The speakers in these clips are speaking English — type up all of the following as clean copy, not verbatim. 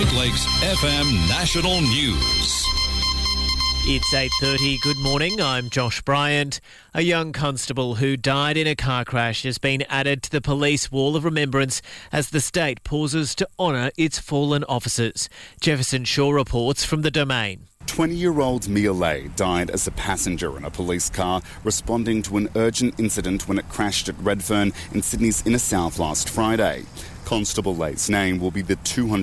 Great Lakes FM National News. It's 8:30. Good morning. I'm Josh Bryant. A young constable who died in a car crash has been added to the police wall of remembrance as the state pauses to honour its fallen officers. Jefferson Shaw reports from The Domain. 20-year-old Mia Lay died as a passenger in a police car responding to an urgent incident when it crashed at Redfern in Sydney's inner south last Friday. Constable Lay's name will be the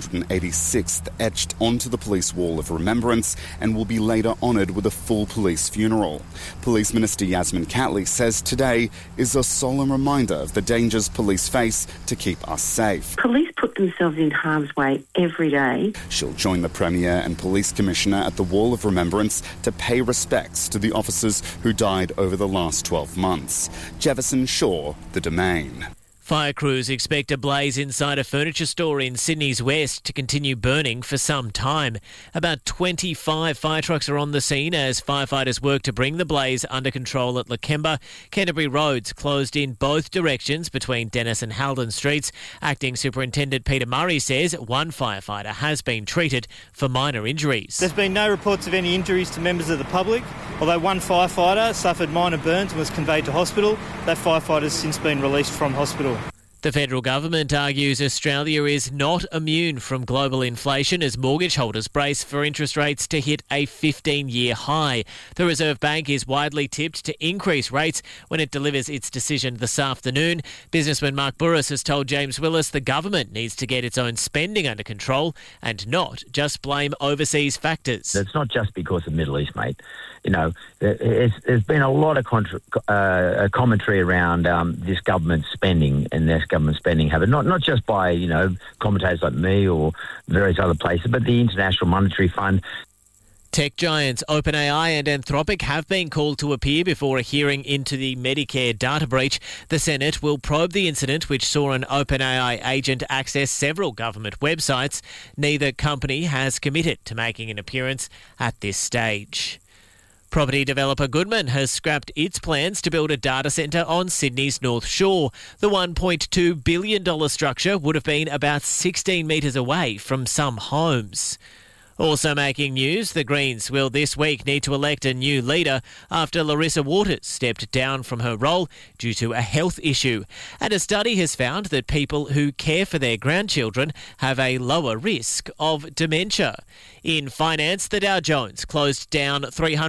286th etched onto the police wall of remembrance and will be later honoured with a full police funeral. Police Minister Yasmin Catley says today is a solemn reminder of the dangers police face to keep us safe. Police put themselves in harm's way every day. She'll join the Premier and Police Commissioner at the Wall of Remembrance to pay respects to the officers who died over the last 12 months. Jefferson Shaw, The Domain. Fire crews expect a blaze inside a furniture store in Sydney's west to continue burning for some time. About 25 fire trucks are on the scene as firefighters work to bring the blaze under control at Lakemba. Canterbury roads closed in both directions between Dennis and Haldon Streets. Acting Superintendent Peter Murray says one firefighter has been treated for minor injuries. There's been no reports of any injuries to members of the public, although one firefighter suffered minor burns and was conveyed to hospital. That firefighter has since been released from hospital. The federal government argues Australia is not immune from global inflation as mortgage holders brace for interest rates to hit a 15-year high. The Reserve Bank is widely tipped to increase rates when it delivers its decision this afternoon. Businessman Mark Burris has told James Willis the government needs to get its own spending under control and not just blame overseas factors. It's not just because of Middle East, mate. You know, there's been a lot of commentary around this government spending and this government spending habit, not just by, you know, commentators like me or various other places, but the International Monetary Fund. Tech giants OpenAI and Anthropic have been called to appear before a hearing into the Medicare data breach. The Senate will probe the incident which saw an OpenAI agent access several government websites. Neither company has committed to making an appearance at this stage. Property developer Goodman has scrapped its plans to build a data centre on Sydney's North Shore. The $1.2 billion structure would have been about 16 metres away from some homes. Also making news, the Greens will this week need to elect a new leader after Larissa Waters stepped down from her role due to a health issue. And a study has found that people who care for their grandchildren have a lower risk of dementia. In finance, the Dow Jones closed down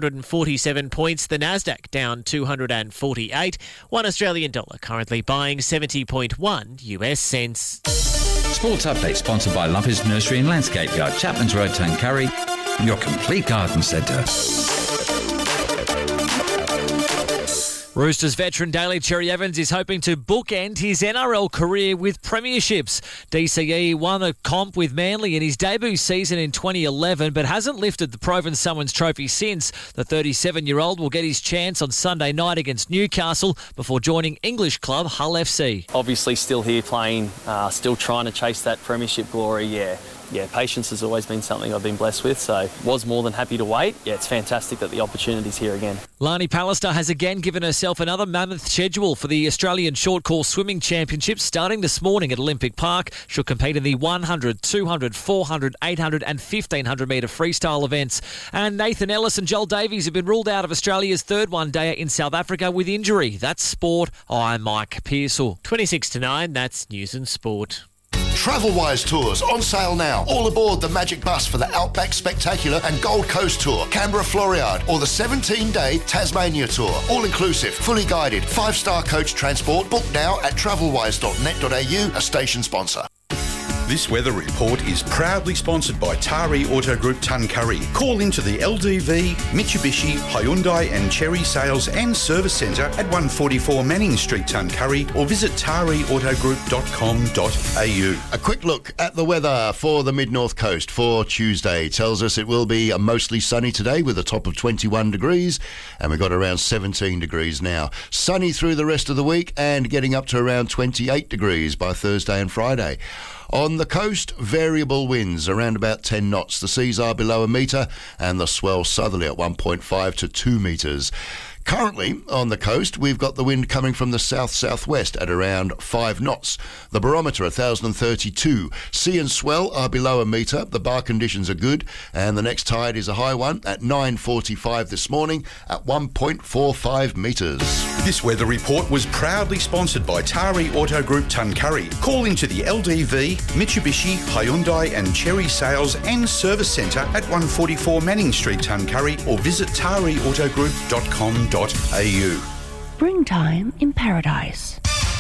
347 points, the Nasdaq down 248. One Australian dollar currently buying 70.1 US cents. Sports Update sponsored by Lumpers Nursery and Landscape Yard, Chapman's Road, Tuncurry, your complete garden centre. Roosters veteran Daly Cherry Evans is hoping to bookend his NRL career with premierships. DCE won a comp with Manly in his debut season in 2011, but hasn't lifted the Provan Summons trophy since. The 37-year-old will get his chance on Sunday night against Newcastle before joining English club Hull FC. Obviously still here playing, still trying to chase that premiership glory, Yeah, patience has always been something I've been blessed with, so was more than happy to wait. Yeah, it's fantastic that the opportunity's here again. Lani Pallister has again given herself another mammoth schedule for the Australian Short Course Swimming Championships starting this morning at Olympic Park. She'll compete in the 100, 200, 400, 800 and 1500 metre freestyle events. And Nathan Ellis and Joel Davies have been ruled out of Australia's third one-dayer in South Africa with injury. That's sport. I'm Mike Pearsall. 26 to 9, that's news and sport. Travelwise Tours on sale now. All aboard the Magic Bus for the Outback Spectacular and Gold Coast Tour, Canberra Floriade, or the 17-day Tasmania Tour. All inclusive, fully guided, 5-star coach transport. Book now at travelwise.net.au, a station sponsor. This weather report is proudly sponsored by Tari Auto Group Tuncurry. Call into the LDV, Mitsubishi, Hyundai and Chery Sales and Service Centre at 144 Manning Street, Tuncurry, or visit tariautogroup.com.au. A quick look at the weather for the Mid-North Coast for Tuesday tells us it will be a mostly sunny today with a top of 21 degrees, and we've got around 17 degrees now. Sunny through the rest of the week and getting up to around 28 degrees by Thursday and Friday. On the coast, variable winds around about 10 knots. The seas are below a metre and the swell southerly at 1.5 to 2 metres. Currently, on the coast, we've got the wind coming from the south-southwest at around 5 knots. The barometer, 1,032. Sea and swell are below a metre. The bar conditions are good. And the next tide is a high one at 9:45 this morning at 1.45 metres. This weather report was proudly sponsored by Tari Auto Group Tuncurry. Call into the LDV, Mitsubishi, Hyundai and Cherry Sales and Service Centre at 144 Manning Street, Tuncurry, or visit tariautogroup.com.au. Springtime in Paradise.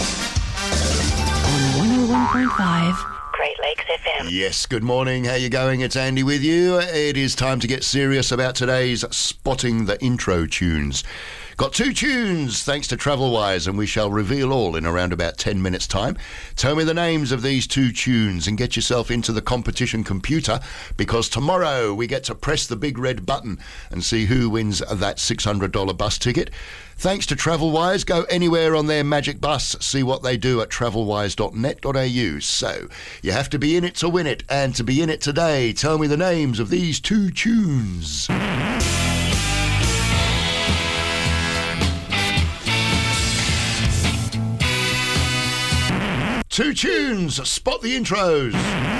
On 101.5 Great Lakes FM. Yes, good morning. How you going? It's Andy with you. It is time to get serious about today's Spotting the Intro tunes. Got 2 tunes thanks to Travelwise, and we shall reveal all in around about 10 minutes' time. Tell me the names of these 2 tunes and get yourself into the competition computer, because tomorrow we get to press the big red button and see who wins that $600 bus ticket. Thanks to Travelwise. Go anywhere on their magic bus. See what they do at travelwise.net.au. So, you have to be in it to win it, and to be in it today, tell me the names of these 2 tunes. Two tunes, spot the intros.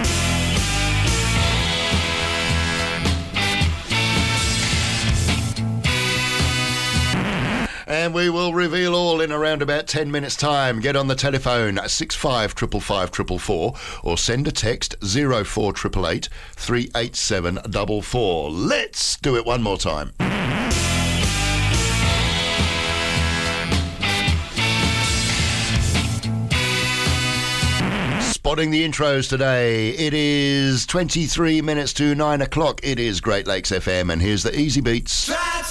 And we will reveal all in around about 10 minutes' time. Get on the telephone at 655554 or send a text 04888 38744. Let's do it one more time. Spotting the intros today. It is 23 minutes to 9 o'clock. It is Great Lakes FM, and here's the Easy Beats.